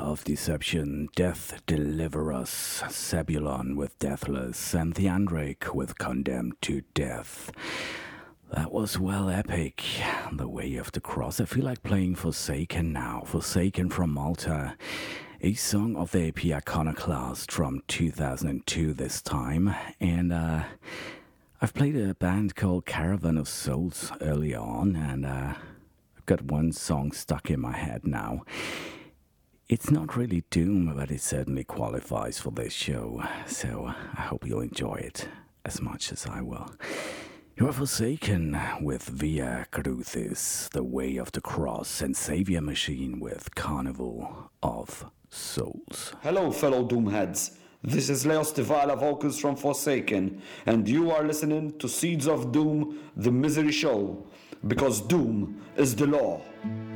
of Deception, Death Deliver Us, Zebulon with Deathless, and Theandric with Condemned to Death. That was well epic. The Way of the Cross. I feel like playing Forsaken now. Forsaken from Malta. A song of the EP Iconoclast from 2002 this time. And I've played a band called Caravan of Souls earlier on, and I've got one song stuck in my head now. It's not really doom, but it certainly qualifies for this show, so I hope you'll enjoy it as much as I will. You're Forsaken with Via Crucis, The Way of the Cross, and Savior Machine with Carnival of Souls. Hello, fellow Doomheads. This is Leos Tivala, vocals from Forsaken, and you are listening to Seeds of Doom, the Misery Show, because Doom is the law.